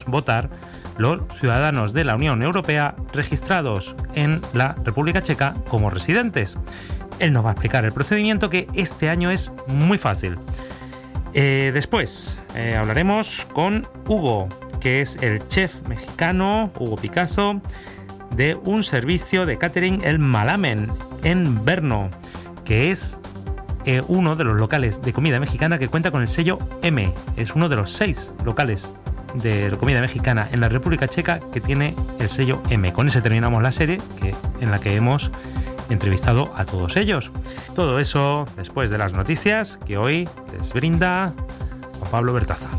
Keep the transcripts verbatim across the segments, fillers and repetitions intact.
votar los ciudadanos de la Unión Europea registrados en la República Checa como residentes. Él nos va a explicar el procedimiento, que este año es muy fácil. Eh, después eh, hablaremos con Hugo, que es el chef mexicano, Hugo Picasso, de un servicio de catering, el Malamen, en Brno, que es eh, uno de los locales de comida mexicana que cuenta con el sello M. Es uno de los seis locales de comida mexicana en la República Checa que tiene el sello M. Con ese terminamos la serie que, en la que hemos entrevistado a todos ellos. Todo eso después de las noticias que hoy les brinda Juan Pablo Bertaza.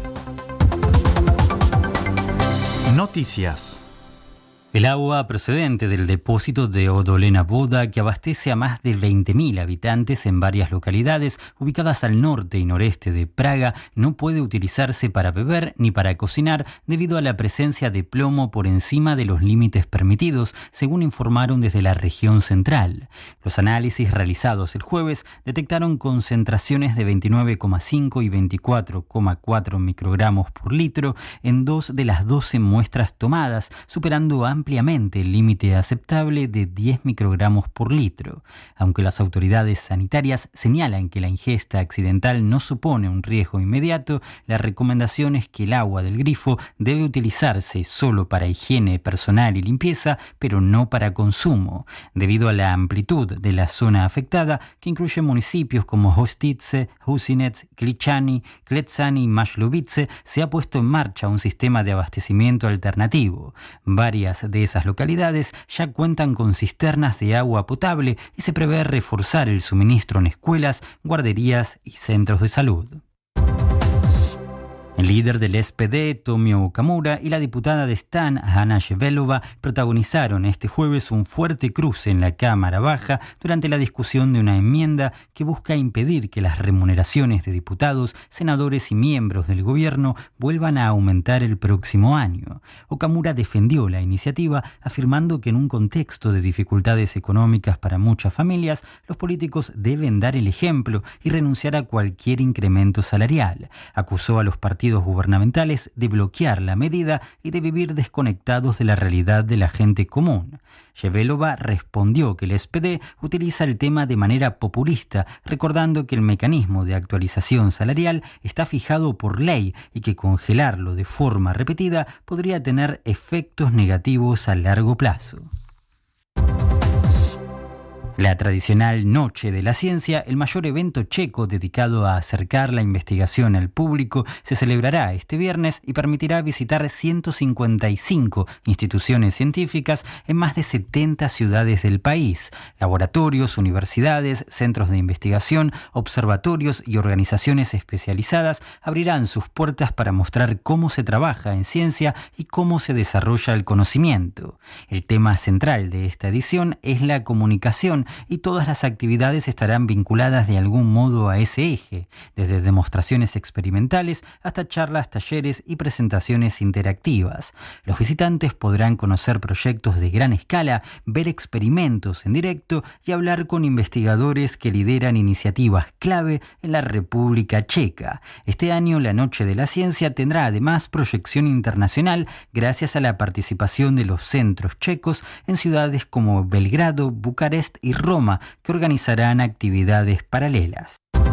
Noticias. El agua procedente del depósito de Odolena Voda, que abastece a más de veinte mil habitantes en varias localidades ubicadas al norte y noreste de Praga, no puede utilizarse para beber ni para cocinar debido a la presencia de plomo por encima de los límites permitidos, según informaron desde la región central. Los análisis realizados el jueves detectaron concentraciones de veintinueve coma cinco y veinticuatro coma cuatro microgramos por litro en dos de las doce muestras tomadas, superando a ampliamente el límite aceptable de diez microgramos por litro. Aunque las autoridades sanitarias señalan que la ingesta accidental no supone un riesgo inmediato, la recomendación es que el agua del grifo debe utilizarse solo para higiene personal y limpieza, pero no para consumo. Debido a la amplitud de la zona afectada, que incluye municipios como Hostice, Husinec, Klichani, Kletsani y Mashlovice, se ha puesto en marcha un sistema de abastecimiento alternativo. Varias de esas localidades ya cuentan con cisternas de agua potable y se prevé reforzar el suministro en escuelas, guarderías y centros de salud. El líder del S P D, Tomio Okamura, y la diputada de Stan, Hanna Shevchelova, protagonizaron este jueves un fuerte cruce en la Cámara Baja durante la discusión de una enmienda que busca impedir que las remuneraciones de diputados, senadores y miembros del gobierno vuelvan a aumentar el próximo año. Okamura defendió la iniciativa, afirmando que en un contexto de dificultades económicas para muchas familias, los políticos deben dar el ejemplo y renunciar a cualquier incremento salarial. Acusó a los partidos gubernamentales de bloquear la medida y de vivir desconectados de la realidad de la gente común. Shevchelova respondió que el S P D utiliza el tema de manera populista, recordando que el mecanismo de actualización salarial está fijado por ley y que congelarlo de forma repetida podría tener efectos negativos a largo plazo. La tradicional Noche de la Ciencia, el mayor evento checo dedicado a acercar la investigación al público, se celebrará este viernes y permitirá visitar ciento cincuenta y cinco instituciones científicas en más de setenta ciudades del país. Laboratorios, universidades, centros de investigación, observatorios y organizaciones especializadas abrirán sus puertas para mostrar cómo se trabaja en ciencia y cómo se desarrolla el conocimiento. El tema central de esta edición es la comunicación, y todas las actividades estarán vinculadas de algún modo a ese eje, desde demostraciones experimentales hasta charlas, talleres y presentaciones interactivas. Los visitantes podrán conocer proyectos de gran escala, ver experimentos en directo y hablar con investigadores que lideran iniciativas clave en la República Checa. Este año, la Noche de la Ciencia tendrá además proyección internacional gracias a la participación de los centros checos en ciudades como Belgrado, Bucarest y Roma, que organizarán actividades paralelas.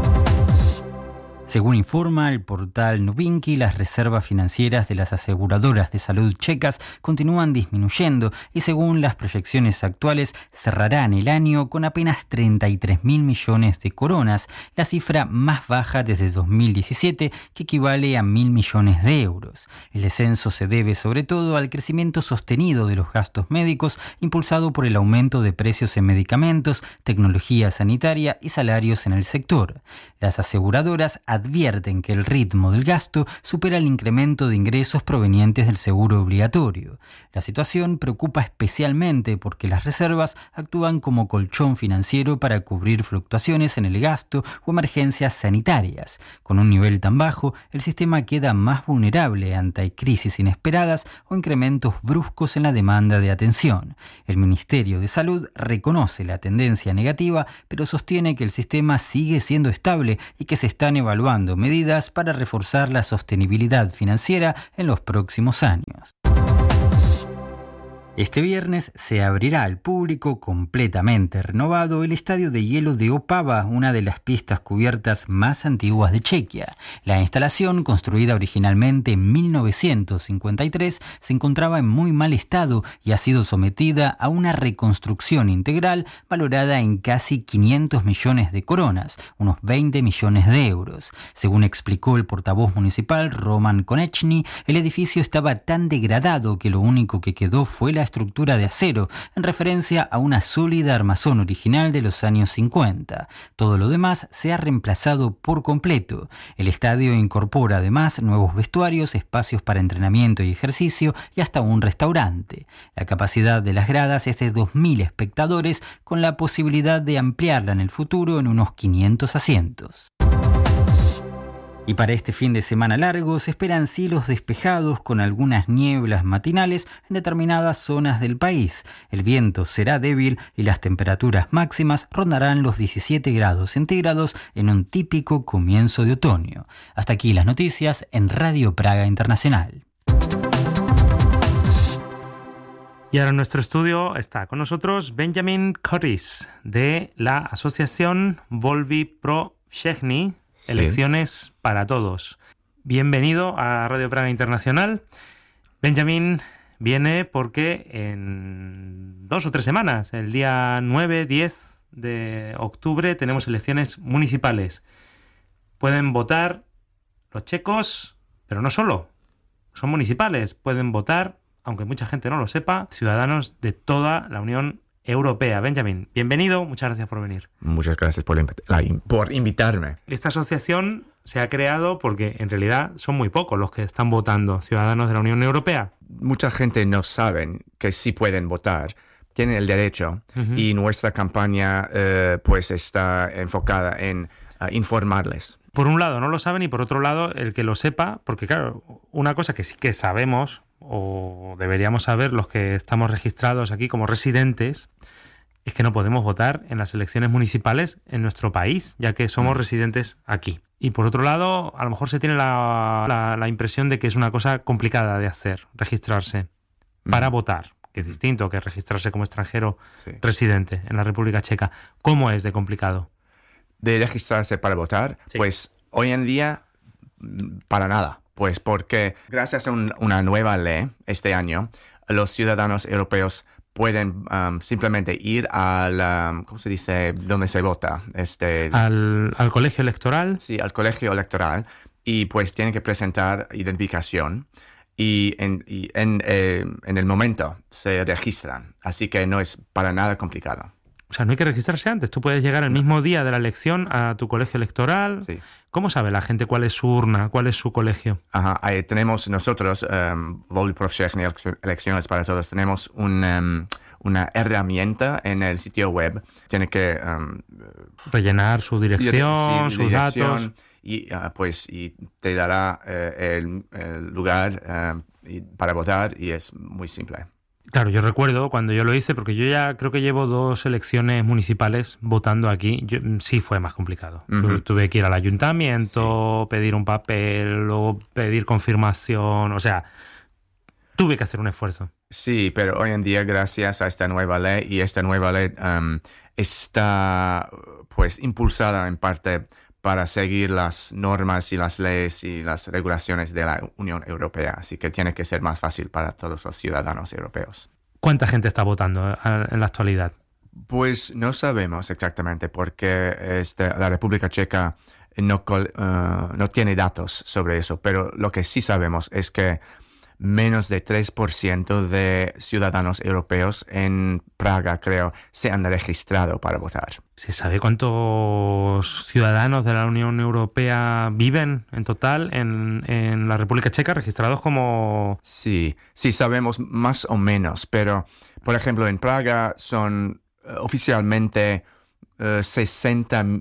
Según informa el portal Novinky, las reservas financieras de las aseguradoras de salud checas continúan disminuyendo y según las proyecciones actuales cerrarán el año con apenas treinta y tres mil millones de coronas, la cifra más baja desde dos mil diecisiete, que equivale a mil millones de euros. El descenso se debe sobre todo al crecimiento sostenido de los gastos médicos impulsado por el aumento de precios en medicamentos, tecnología sanitaria y salarios en el sector. Las aseguradoras advierten que el ritmo del gasto supera el incremento de ingresos provenientes del seguro obligatorio. La situación preocupa especialmente porque las reservas actúan como colchón financiero para cubrir fluctuaciones en el gasto o emergencias sanitarias. Con un nivel tan bajo, el sistema queda más vulnerable ante crisis inesperadas o incrementos bruscos en la demanda de atención. El Ministerio de Salud reconoce la tendencia negativa, pero sostiene que el sistema sigue siendo estable y que se están evaluando evaluando medidas para reforzar la sostenibilidad financiera en los próximos años. Este viernes se abrirá al público completamente renovado el estadio de hielo de Opava, una de las pistas cubiertas más antiguas de Chequia. La instalación, construida originalmente en mil novecientos cincuenta y tres, se encontraba en muy mal estado y ha sido sometida a una reconstrucción integral valorada en casi quinientos millones de coronas, unos veinte millones de euros. Según explicó el portavoz municipal Roman Konechny, el edificio estaba tan degradado que lo único que quedó fue la estructura de acero, en referencia a una sólida armazón original de los años cincuenta. Todo lo demás se ha reemplazado por completo. El estadio incorpora además nuevos vestuarios, espacios para entrenamiento y ejercicio y hasta un restaurante. La capacidad de las gradas es de dos mil espectadores, con la posibilidad de ampliarla en el futuro en unos quinientos asientos. Y para este fin de semana largo se esperan cielos despejados con algunas nieblas matinales en determinadas zonas del país. El viento será débil y las temperaturas máximas rondarán los diecisiete grados centígrados en un típico comienzo de otoño. Hasta aquí las noticias en Radio Praga Internacional. Y ahora en nuestro estudio está con nosotros Benjamin Koris de la asociación Volby Pro Všechny. Sí. Elecciones para todos. Bienvenido a Radio Praga Internacional. Benjamin viene porque en dos o tres semanas, el día nueve diez de octubre, tenemos elecciones municipales. Pueden votar los checos, pero no solo. Son municipales. Pueden votar, aunque mucha gente no lo sepa, ciudadanos de toda la Unión Europea. Benjamin, bienvenido, muchas gracias por venir. Muchas gracias por, la, por invitarme. Esta asociación se ha creado porque en realidad son muy pocos los que están votando, ciudadanos de la Unión Europea. Mucha gente no sabe que sí pueden votar, tienen el derecho, uh-huh. y nuestra campaña eh, pues está enfocada en uh, informarles. Por un lado no lo saben y por otro lado el que lo sepa, porque claro, una cosa que sí que sabemos o deberíamos saber los que estamos registrados aquí como residentes es que no podemos votar en las elecciones municipales en nuestro país, ya que somos mm. residentes aquí. Y por otro lado, a lo mejor se tiene la, la, la impresión de que es una cosa complicada de hacer, registrarse mm. para votar, que es distinto que registrarse como extranjero sí. residente en la República Checa. ¿Cómo es de complicado? De registrarse para votar, sí. pues hoy en día, para nada. Pues porque gracias a un, una nueva ley este año, los ciudadanos europeos pueden um, simplemente ir al, um, ¿cómo se dice? ¿Dónde se vota? Este, al, al colegio electoral. Sí, al colegio electoral. Y pues tienen que presentar identificación y en, y en, eh, en el momento se registran. Así que no es para nada complicado. O sea, no hay que registrarse antes. Tú puedes llegar el no. mismo día de la elección a tu colegio electoral. Sí. ¿Cómo sabe la gente cuál es su urna, cuál es su colegio? Ajá, ahí tenemos nosotros, um, Volby Pro Všechny, Elecciones para Todos, tenemos un, um, una herramienta en el sitio web. Tiene que um, rellenar su dirección, sí, sus dirección, datos. Y uh, pues y te dará uh, el, el lugar uh, para votar y es muy simple. Claro, yo recuerdo cuando yo lo hice, porque yo ya creo que llevo dos elecciones municipales votando aquí, yo, sí fue más complicado. Uh-huh. Tuve que ir al ayuntamiento, sí. pedir un papel, luego pedir confirmación, o sea, tuve que hacer un esfuerzo. Sí, pero hoy en día, gracias a esta nueva ley, y esta nueva ley um, está pues impulsada en parte para seguir las normas y las leyes y las regulaciones de la Unión Europea. Así que tiene que ser más fácil para todos los ciudadanos europeos. ¿Cuánta gente está votando en la actualidad? Pues no sabemos exactamente porque este, la República Checa no, uh, no tiene datos sobre eso, pero lo que sí sabemos es que menos de tres por ciento de ciudadanos europeos en Praga, creo, se han registrado para votar. ¿Se sabe cuántos ciudadanos de la Unión Europea viven en total en, en la República Checa registrados como...? Sí, sí sabemos más o menos, pero, por ejemplo, en Praga son uh, oficialmente uh, sesenta uh,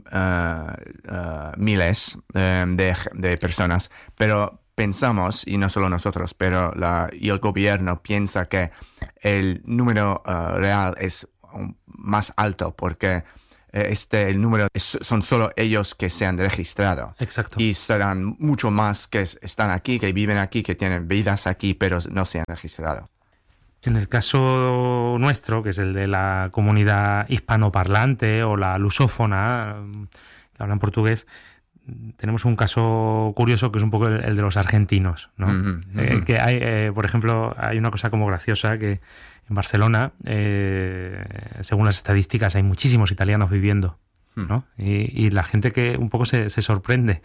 uh, miles uh, de, de personas, pero pensamos, y no solo nosotros, pero la, y el gobierno piensa que el número uh, real es um, más alto porque eh, este, el número es, son solo ellos que se han registrado. Exacto. Y serán mucho más que están aquí, que viven aquí, que tienen vidas aquí, pero no se han registrado. En el caso nuestro, que es el de la comunidad hispanoparlante o la lusófona, que hablan portugués, tenemos un caso curioso que es un poco el, el de los argentinos, ¿no? Uh-huh, uh-huh. Eh, que hay, eh, por ejemplo, hay una cosa como graciosa que en Barcelona, eh, según las estadísticas, hay muchísimos italianos viviendo, ¿no? Uh-huh. Y, y la gente que un poco se, se sorprende.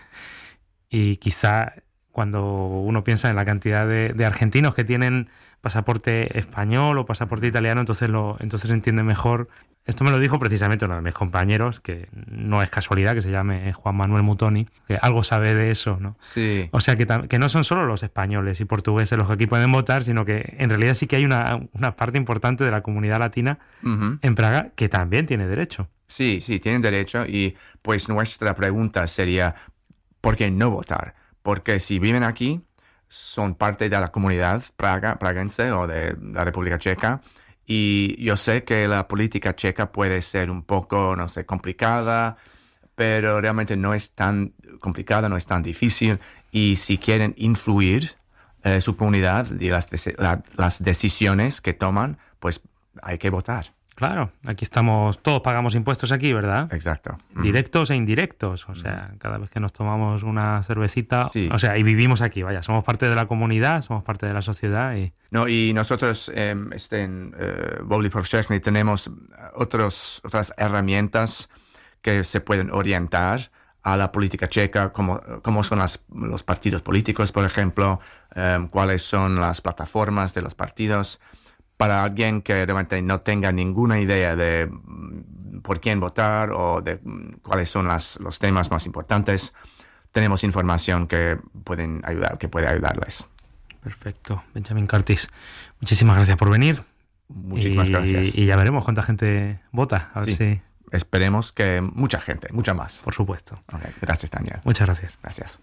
Y quizá cuando uno piensa en la cantidad de, de argentinos que tienen pasaporte español o pasaporte italiano, entonces lo entonces entiende mejor. Esto me lo dijo precisamente uno de mis compañeros, que no es casualidad que se llame Juan Manuel Mutoni, que algo sabe de eso, ¿no? Sí. O sea, que, que no son solo los españoles y portugueses los que aquí pueden votar, sino que en realidad sí que hay una, una parte importante de la comunidad latina uh-huh. en Praga que también tiene derecho. Sí, sí, tienen derecho, y pues nuestra pregunta sería, ¿por qué no votar? Porque si viven aquí, son parte de la comunidad praga, praguense o de la República Checa, y yo sé que la política checa puede ser un poco, no sé, complicada, pero realmente no es tan complicada, no es tan difícil, y si quieren influir eh, su comunidad y las, la, las decisiones que toman, pues hay que votar. Claro, aquí estamos, todos pagamos impuestos aquí, ¿verdad? Exacto. Directos mm. e indirectos, o sea, mm. cada vez que nos tomamos una cervecita, sí. o sea, y vivimos aquí, vaya, somos parte de la comunidad, somos parte de la sociedad y... No, y nosotros eh, este, en eh, Volby Powszechny tenemos otros, otras herramientas que se pueden orientar a la política checa, como, como son las, los partidos políticos, por ejemplo, eh, cuáles son las plataformas de los partidos. Para alguien que realmente no tenga ninguna idea de por quién votar o de cuáles son las, los temas más importantes, tenemos información que pueden ayudar, que puede ayudarles. Perfecto. Benjamin Curtis, muchísimas gracias por venir. Muchísimas y, gracias. Y ya veremos cuánta gente vota. A ver sí. si... Esperemos que mucha gente, mucha más. Por supuesto. Okay. Gracias, Daniel. Muchas gracias. Gracias.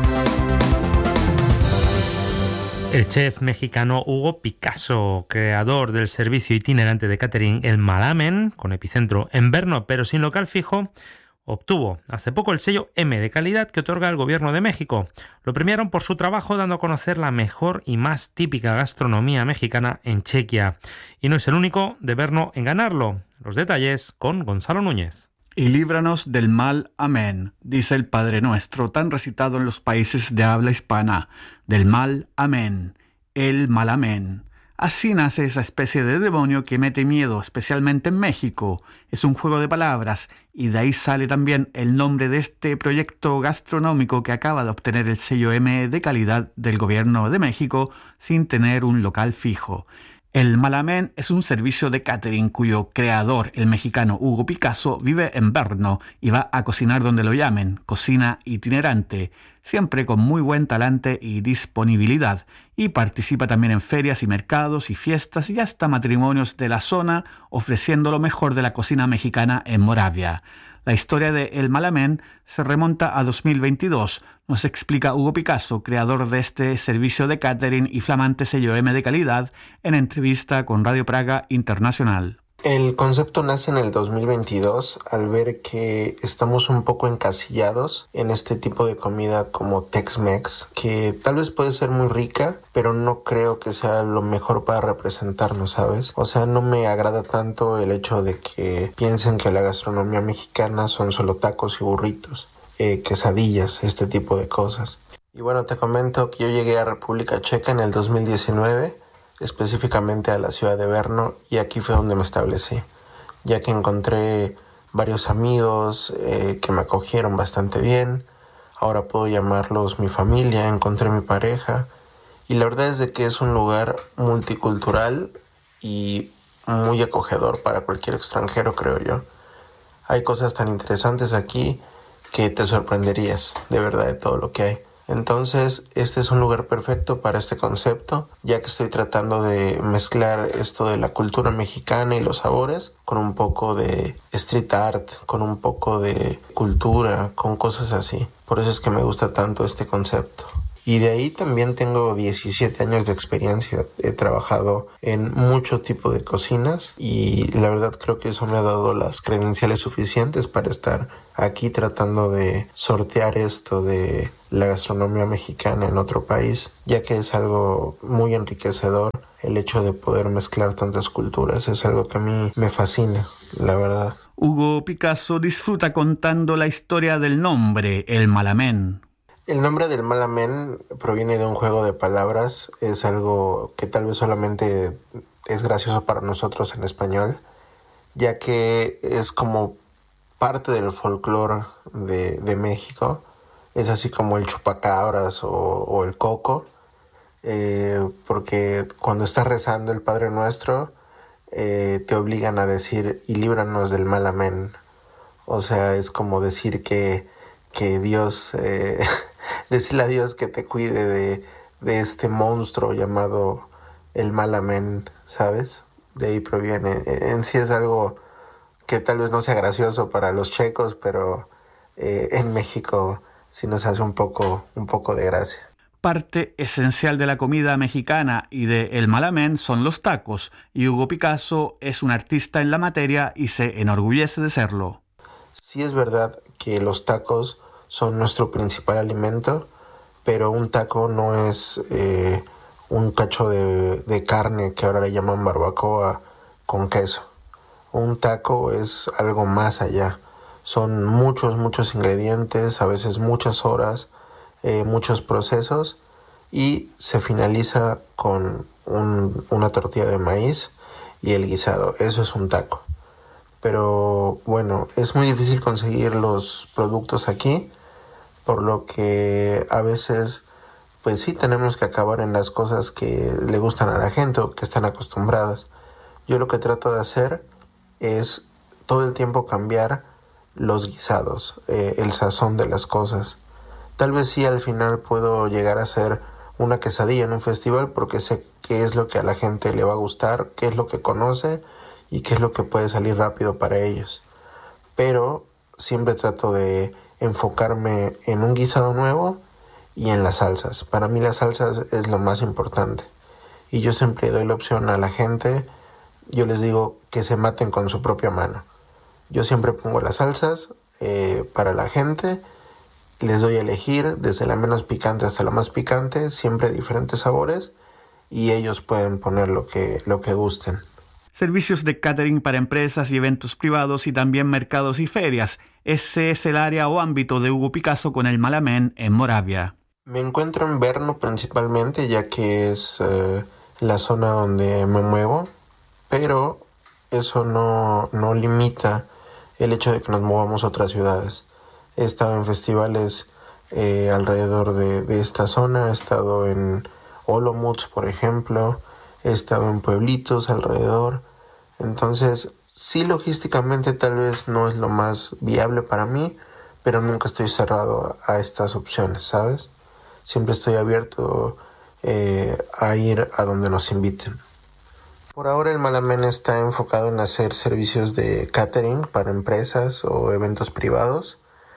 El chef mexicano Hugo Picasso, creador del servicio itinerante de catering El Malamen, con epicentro en Brno pero sin local fijo, obtuvo hace poco el sello M de calidad que otorga el Gobierno de México. Lo premiaron por su trabajo dando a conocer la mejor y más típica gastronomía mexicana en Chequia. Y no es el único de Brno en ganarlo. Los detalles con Gonzalo Núñez. Y líbranos del mal, amén, dice el Padre Nuestro, tan recitado en los países de habla hispana. Del mal, amén, el mal, amén. Así nace esa especie de demonio que mete miedo, especialmente en México. Es un juego de palabras, y de ahí sale también el nombre de este proyecto gastronómico que acaba de obtener el sello M de calidad del Gobierno de México sin tener un local fijo. El Malamen es un servicio de catering cuyo creador, el mexicano Hugo Picasso, vive en Brno y va a cocinar donde lo llamen, cocina itinerante, siempre con muy buen talante y disponibilidad, y participa también en ferias y mercados y fiestas y hasta matrimonios de la zona, ofreciendo lo mejor de la cocina mexicana en Moravia. La historia de El Malamen se remonta a dos mil veintidós, nos explica Hugo Picasso, creador de este servicio de catering y flamante sello M de calidad, en entrevista con Radio Praga Internacional. El concepto nace en el dos mil veintidós al ver que estamos un poco encasillados en este tipo de comida como Tex-Mex, que tal vez puede ser muy rica, pero no creo que sea lo mejor para representarnos, ¿sabes? O sea, no me agrada tanto el hecho de que piensen que la gastronomía mexicana son solo tacos y burritos, eh, quesadillas, este tipo de cosas. Y bueno, te comento que yo llegué a República Checa en el dos mil diecinueve, específicamente a la ciudad de Brno, y aquí fue donde me establecí, ya que encontré varios amigos eh, que me acogieron bastante bien. Ahora puedo llamarlos mi familia, encontré mi pareja, y la verdad es de que es un lugar multicultural y muy acogedor para cualquier extranjero, creo yo. Hay cosas tan interesantes aquí que te sorprenderías de verdad de todo lo que hay. Entonces, este es un lugar perfecto para este concepto, ya que estoy tratando de mezclar esto de la cultura mexicana y los sabores con un poco de street art, con un poco de cultura, con cosas así. Por eso es que me gusta tanto este concepto. Y de ahí también tengo diecisiete años de experiencia. He trabajado en mucho tipo de cocinas y la verdad creo que eso me ha dado las credenciales suficientes para estar aquí tratando de sortear esto de la gastronomía mexicana en otro país, ya que es algo muy enriquecedor. El hecho de poder mezclar tantas culturas es algo que a mí me fascina, la verdad. Hugo Picasso disfruta contando la historia del nombre, el Malamén. El nombre del Malamén proviene de un juego de palabras. Es algo que tal vez solamente es gracioso para nosotros en español, ya que es como parte del folclore de, de México. Es así como el chupacabras o, o el coco, eh, porque cuando estás rezando el Padre Nuestro, eh, te obligan a decir y líbranos del Malamén. O sea, es como decir que, que Dios... Eh, decirle a Dios que te cuide de, de este monstruo llamado el Malamén, ¿sabes? De ahí proviene. En sí es algo que tal vez no sea gracioso para los checos, pero eh, en México sí nos hace un poco, un poco de gracia. Parte esencial de la comida mexicana y de El Malamén son los tacos, y Hugo Picasso es un artista en la materia y se enorgullece de serlo. Sí es verdad que los tacos son nuestro principal alimento, pero un taco no es eh, un cacho de, de carne que ahora le llaman barbacoa con queso. Un taco es algo más allá. Son muchos, muchos ingredientes, a veces muchas horas, eh, muchos procesos, y se finaliza con un, una tortilla de maíz y el guisado. Eso es un taco. Pero bueno, es muy difícil conseguir los productos aquí, por lo que a veces, pues sí, tenemos que acabar en las cosas que le gustan a la gente o que están acostumbradas. Yo lo que trato de hacer es todo el tiempo cambiar los guisados, eh, el sazón de las cosas. Tal vez sí al final puedo llegar a hacer una quesadilla en un festival porque sé qué es lo que a la gente le va a gustar, qué es lo que conoce y qué es lo que puede salir rápido para ellos. Pero siempre trato de enfocarme en un guisado nuevo y en las salsas. Para mí las salsas es lo más importante. Y yo siempre doy la opción a la gente, yo les digo que se maten con su propia mano. Yo siempre pongo las salsas eh, para la gente, les doy a elegir desde la menos picante hasta la más picante, siempre diferentes sabores, y ellos pueden poner lo que, lo que gusten. Servicios de catering para empresas y eventos privados y también mercados y ferias. Ese es el área o ámbito de Hugo Picasso con el Malamén en Moravia. Me encuentro en Brno principalmente, ya que es eh, la zona donde me muevo, pero eso no, no limita el hecho de que nos movamos a otras ciudades. He estado en festivales eh, alrededor de, de esta zona, he estado en Olomouc, por ejemplo, he estado en pueblitos alrededor. Entonces, sí, logísticamente tal vez no es lo más viable para mí, pero nunca estoy cerrado a estas opciones, ¿sabes? Siempre estoy abierto eh, a ir a donde nos inviten. Por ahora el Malamén está enfocado en hacer servicios de catering para empresas o eventos privados.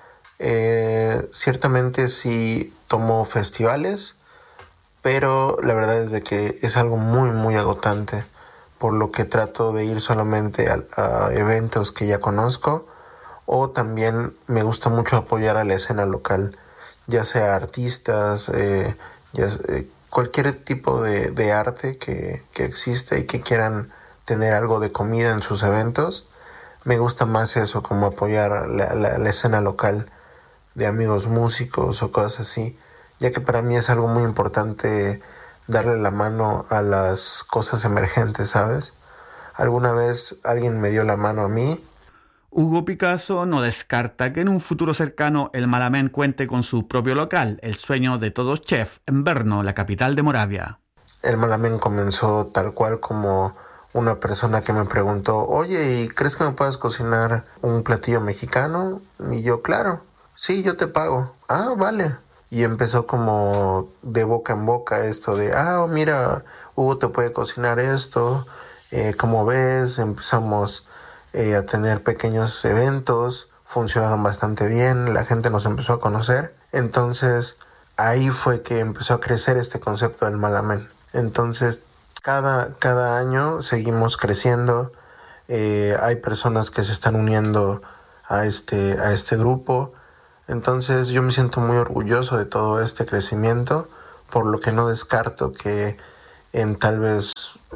Eh, ciertamente sí tomo festivales, pero la verdad es de que es algo muy muy agotante, por lo que trato de ir solamente a, a eventos que ya conozco, o también me gusta mucho apoyar a la escena local, ya sea artistas, eh, ya, eh, cualquier tipo de, de arte que, que existe y que quieran tener algo de comida en sus eventos. Me gusta más eso, como apoyar la, la, la escena local de amigos músicos o cosas así, ya que para mí es algo muy importante darle la mano a las cosas emergentes, ¿sabes? Alguna vez alguien me dio la mano a mí. Hugo Picasso no descarta que en un futuro cercano el Malamén cuente con su propio local, el sueño de todo chef, en Brno, la capital de Moravia. El Malamén comenzó tal cual como una persona que me preguntó, oye, ¿y crees que me puedas cocinar un platillo mexicano? Y yo, claro, sí, yo te pago. Ah, vale. Y empezó como de boca en boca esto de, ah, mira, Hugo te puede cocinar esto, eh, como ves, empezamos eh, a tener pequeños eventos, funcionaron bastante bien, la gente nos empezó a conocer. Entonces, ahí fue que empezó a crecer este concepto del Malamen. Entonces, cada, cada año seguimos creciendo. Eh, hay personas que se están uniendo a este, a este grupo. Entonces, yo me siento muy orgulloso de todo este crecimiento, por lo que no descarto que en tal vez,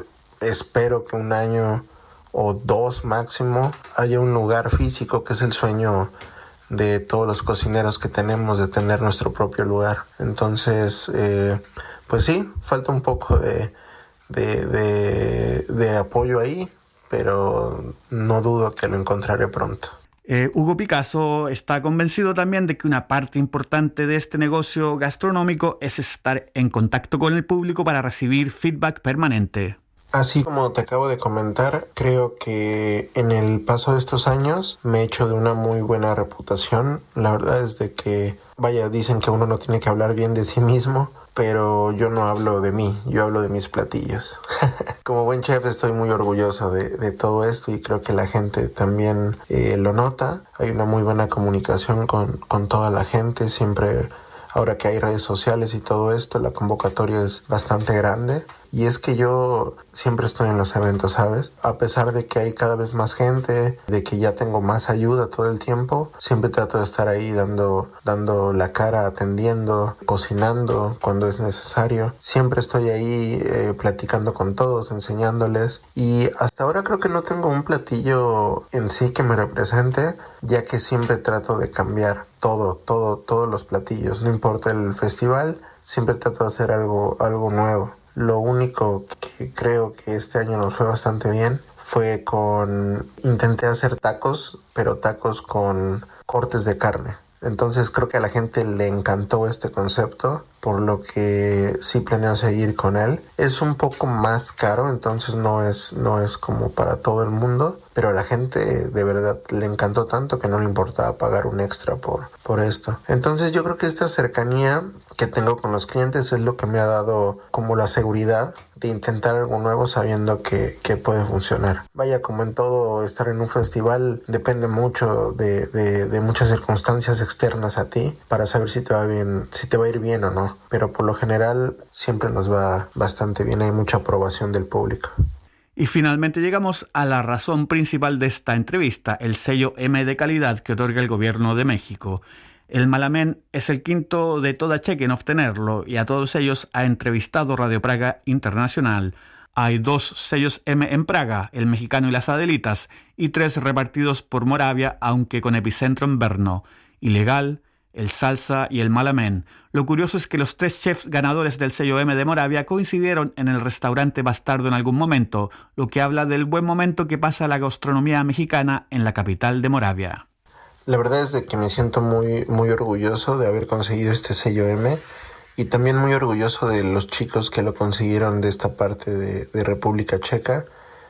espero que un año o dos máximo, haya un lugar físico, que es el sueño de todos los cocineros que tenemos, de tener nuestro propio lugar. Entonces, eh, pues sí, falta un poco de, de, de, de apoyo ahí, pero no dudo que lo encontraré pronto. Eh, Hugo Picasso está convencido también de que una parte importante de este negocio gastronómico es estar en contacto con el público para recibir feedback permanente. Así como te acabo de comentar, creo que en el paso de estos años me he hecho de una muy buena reputación. La verdad es de que, vaya, dicen que uno no tiene que hablar bien de sí mismo, pero yo no hablo de mí, yo hablo de mis platillos. Como buen chef estoy muy orgulloso de, de todo esto, y creo que la gente también eh, lo nota. Hay una muy buena comunicación con, con toda la gente, siempre. Ahora que hay redes sociales y todo esto, la convocatoria es bastante grande. Y es que yo siempre estoy en los eventos, ¿sabes? A pesar de que hay cada vez más gente, de que ya tengo más ayuda todo el tiempo, siempre trato de estar ahí dando, dando la cara, atendiendo, cocinando cuando es necesario. Siempre estoy ahí eh, platicando con todos, enseñándoles. Y hasta ahora creo que no tengo un platillo en sí que me represente, ya que siempre trato de cambiar todo, todo, todos los platillos. No importa el festival, siempre trato de hacer algo, algo nuevo. Lo único que creo que este año nos fue bastante bien fue con... Intenté hacer tacos, pero tacos con cortes de carne. Entonces creo que a la gente le encantó este concepto, por lo que sí planeo seguir con él. Es un poco más caro, entonces no es, no es como para todo el mundo, pero a la gente de verdad le encantó tanto que no le importaba pagar un extra por, por esto. Entonces yo creo que esta cercanía que tengo con los clientes es lo que me ha dado como la seguridad de intentar algo nuevo sabiendo que, que puede funcionar. Vaya, como en todo, estar en un festival depende mucho de, de, de muchas circunstancias externas a ti para saber si te va bien, si te va a ir bien o no. Pero por lo general siempre nos va bastante bien, hay mucha aprobación del público. Y finalmente llegamos a la razón principal de esta entrevista, el sello M de calidad que otorga el Gobierno de México. El Malamen es el quinto de toda Checa en obtenerlo, y a todos ellos ha entrevistado Radio Praga Internacional. Hay dos sellos M en Praga, el mexicano y las Adelitas, y tres repartidos por Moravia, aunque con epicentro en Brno. Ilegal, el Salsa y el Malamen. Lo curioso es que los tres chefs ganadores del sello M de Moravia coincidieron en el restaurante Bastardo en algún momento, lo que habla del buen momento que pasa la gastronomía mexicana en la capital de Moravia. La verdad es de que me siento muy, muy orgulloso de haber conseguido este sello M, y también muy orgulloso de los chicos que lo consiguieron de esta parte de, de República Checa,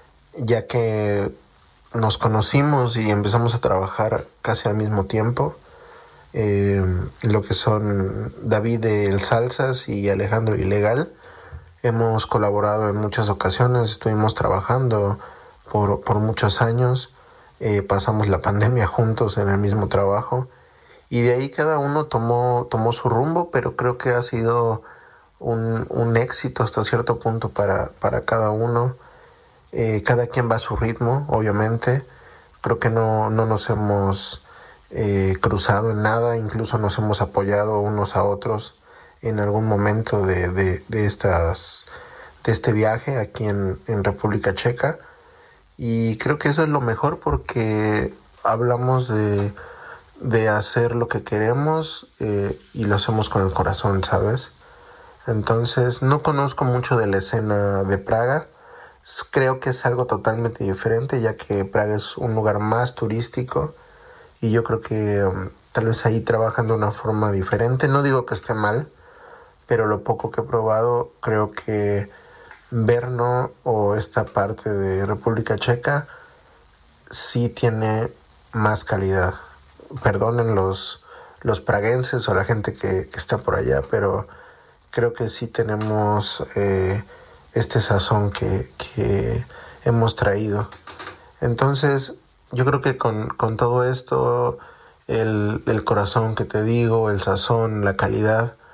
ya que nos conocimos y empezamos a trabajar casi al mismo tiempo. Eh, lo que son David de El Salsas y Alejandro Ilegal. Hemos colaborado en muchas ocasiones, estuvimos trabajando por, por muchos años. Eh, pasamos la pandemia juntos en el mismo trabajo, y de ahí cada uno tomó, tomó su rumbo, pero creo que ha sido un, un éxito hasta cierto punto para, para cada uno. Eh, cada quien va a su ritmo, obviamente. Creo que no, no nos hemos eh, cruzado en nada, incluso nos hemos apoyado unos a otros en algún momento de, de, de, estas, de este viaje aquí en, en República Checa. Y creo que eso es lo mejor, porque hablamos de, de hacer lo que queremos eh, y lo hacemos con el corazón, ¿sabes? Entonces, no conozco mucho de la escena de Praga. Creo que es algo totalmente diferente, ya que Praga es un lugar más turístico, y yo creo que um, tal vez ahí trabajan de una forma diferente. No digo que esté mal, pero lo poco que he probado, creo que Brno o esta parte de República Checa sí tiene más calidad. Perdonen los, los praguenses o la gente que, que está por allá, pero creo que sí tenemos eh, este sazón que, que hemos traído. Entonces yo creo que con, con todo esto, el, el corazón que te digo, el sazón, la calidad,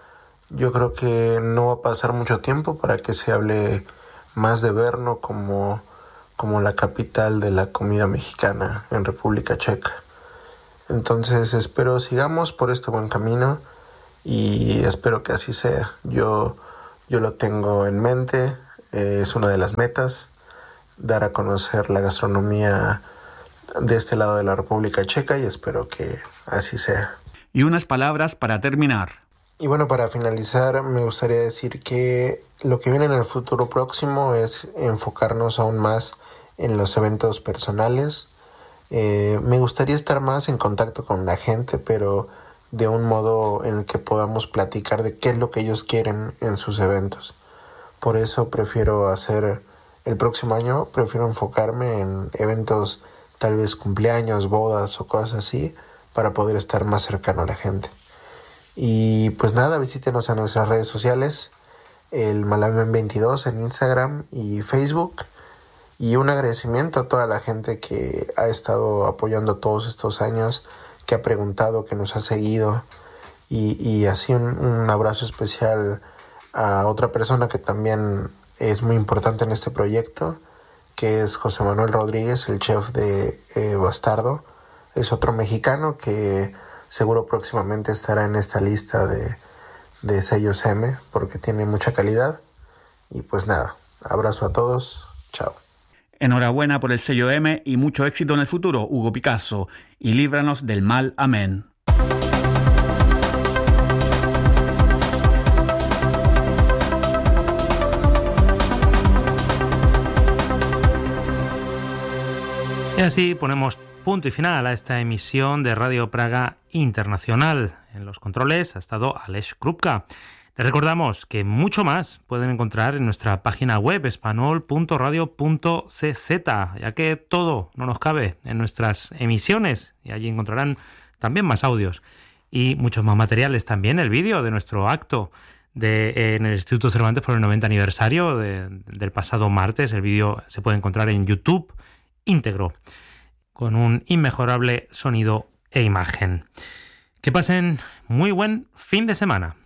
Yo creo que no va a pasar mucho tiempo para que se hable más de Brno como, como la capital de la comida mexicana en República Checa. Entonces espero sigamos por este buen camino y espero que así sea. Yo, yo lo tengo en mente, eh, es una de las metas, dar a conocer la gastronomía de este lado de la República Checa y espero que así sea. Y unas palabras para terminar. Y bueno, para finalizar me gustaría decir que lo que viene en el futuro próximo es enfocarnos aún más en los eventos personales. Eh, me gustaría estar más en contacto con la gente, pero de un modo en el que podamos platicar de qué es lo que ellos quieren en sus eventos. Por eso prefiero hacer, el próximo año, prefiero enfocarme en eventos, tal vez cumpleaños, bodas o cosas así, para poder estar más cercano a la gente. Y pues nada, visítenos a nuestras redes sociales, el Malamen veintidós en Instagram y Facebook. Y un agradecimiento a toda la gente que ha estado apoyando todos estos años, que ha preguntado, que nos ha seguido. Y, y así un, un abrazo especial a otra persona que también es muy importante en este proyecto, que es José Manuel Rodríguez, el chef de eh, Bastardo. Es otro mexicano que seguro próximamente estará en esta lista de, de sellos M, porque tiene mucha calidad. Y pues nada, abrazo a todos, chao. Enhorabuena por el sello M y mucho éxito en el futuro, Hugo Picasso, y líbranos del mal. Amén. Y así ponemos punto y final a esta emisión de Radio Praga Internacional. En los controles ha estado Aleš Krupka. Les recordamos que mucho más pueden encontrar en nuestra página web espanol punto radio punto c z, ya que todo no nos cabe en nuestras emisiones y allí encontrarán también más audios y muchos más materiales. También el vídeo de nuestro acto de, en el Instituto Cervantes por el noventa aniversario de, del pasado martes. El vídeo se puede encontrar en YouTube íntegro, con un inmejorable sonido e imagen. Que pasen muy buen fin de semana.